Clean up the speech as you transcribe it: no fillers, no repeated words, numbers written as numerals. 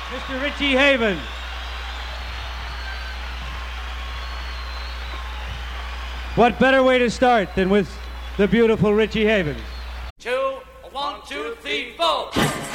Mr. Richie Havens. What better way to start than with the beautiful Richie Havens? 2, 1, 2, 3, 4.